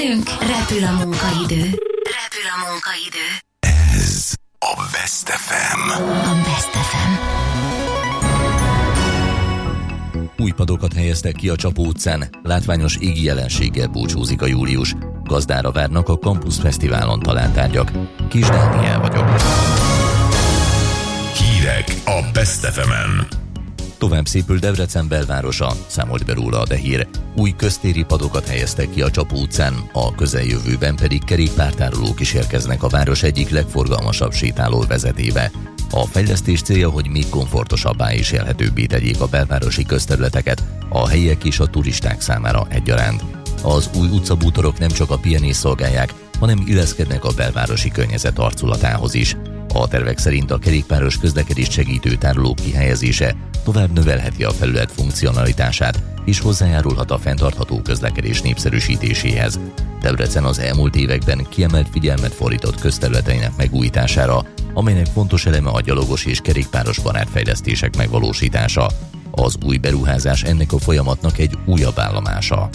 velünk, repül a munkaidő. Ez a Best FM. A Best FM. Új padokat helyeztek ki a Csapó utcán, látványos égi jelenséggel búcsúzik a július. Gazdára várnak a Campus Fesztiválon talált tárgyak. Kis Dániel vagyok. Hírek a Best FM-en. Tovább szépül Debrecen belvárosa, számolt be róla a Hír. Új köztéri padokat helyeztek ki a Csapó utcán, a közeljövőben pedig kerékpártárolók is érkeznek a város egyik legforgalmasabb sétálóvezetébe. A fejlesztés célja, hogy még komfortosabbá és élhetőbbé tegyék a belvárosi közterületeket a helyiek és a turisták számára egyaránt. Az új utcabútorok nem csak a pihenést szolgálják, hanem illeszkednek a belvárosi környezet arculatához is. A tervek szerint a kerékpáros közlekedést segítő tárolók kihelyezése tovább növelheti a felület funkcionalitását, és hozzájárulhat a fenntartható közlekedés népszerűsítéséhez. Debrecen az elmúlt években kiemelt figyelmet fordított közterületeinek megújítására, amelynek fontos eleme a gyalogos és kerékpáros barátfejlesztések megvalósítása. Az új beruházás ennek a folyamatnak egy újabb állomása.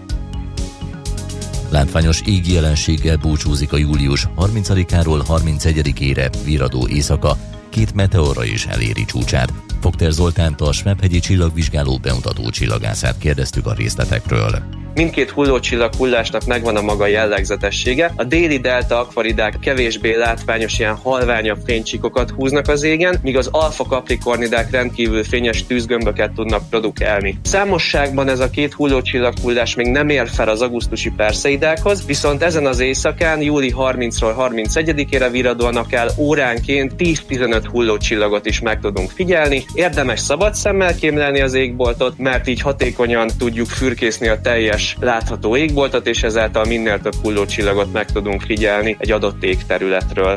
Látványos égi jelenséggel búcsúzik a július 30-áról 31-ére virradó éjszaka, 2 meteorra is eléri csúcsát. Fogter Zoltánt, a Smep-hegyi csillagvizsgáló bemutató csillagászát kérdeztük a részletekről. Mindkét hullócsillag hullásnak megvan a maga jellegzetessége. A déli delta akvaridák kevésbé látványos, ilyen halványabb fénycsíkokat húznak az égen, míg az alfa kaprikornidák rendkívül fényes tűzgömböket tudnak produkálni. Számosságban ez a két hullócsillag hullás még nem ér fel az augusztusi Perseidákhoz, viszont ezen az éjszakán, júli 30-ról 31-ére virradóan akár óránként 10-15 hullócsillagot is meg tudunk figyelni. Érdemes szabad szemmel kémlelni az égboltot, mert így hatékonyan tudjuk fürkészni a teljes látható égboltot, és ezáltal minél több hullócsillagot meg tudunk figyelni egy adott égterületről.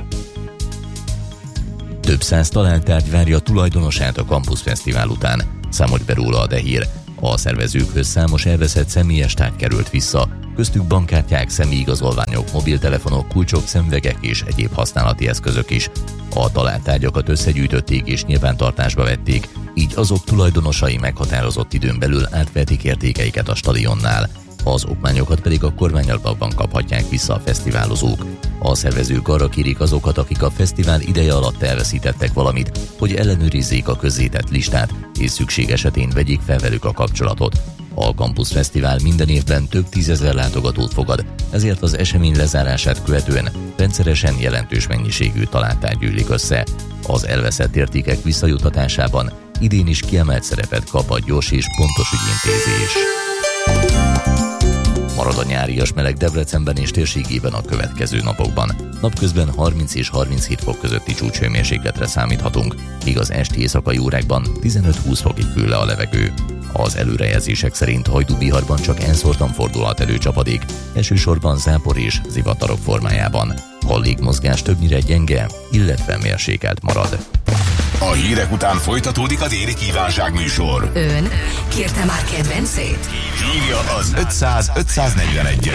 Több száz talált tárgy várja tulajdonosát a Campus Fesztivál után, számolt be róla a Hír. A szervezőkhöz számos elveszett személyes tárgy került vissza, köztük bankkártyák, személyigazolványok, mobiltelefonok, kulcsok, szemüvegek és egyéb használati eszközök is. A talált tárgyakat összegyűjtötték és nyilvántartásba vették, így azok tulajdonosai meghatározott időn belül átvehetik értékeiket a stadionnál. Az okmányokat pedig a kormányalapban kaphatják vissza a fesztiválozók. A szervezők arra kérik azokat, akik a fesztivál ideje alatt elveszítettek valamit, hogy ellenőrizzék a közzétett listát, és szükség esetén vegyék fel velük a kapcsolatot. A Campus Fesztivál minden évben több 10 000 látogatót fogad, ezért az esemény lezárását követően rendszeresen jelentős mennyiségű talált gyűlik össze. Az elveszett értékek visszajutatásában idén is kiemelt szerepet kap a gyors és pontos ügyintézés. Marad a nyárias meleg Debrecenben és térségében a következő napokban. Napközben 30 és 37 fok közötti csúcshőmérsékletre számíthatunk, míg az esti éjszakai órákban 15-20 fokig hűl le a levegő. Az előrejelzések szerint Hajdú-Biharban csak enszórtan fordulhat elő csapadék, elsősorban zápor és zivatarok formájában. A légmozgás többnyire gyenge, illetve mérsékelt marad. A hírek után folytatódik az Éri Kívánság műsor. Ön kérte már kedvencét? Hívja az 500-541-et.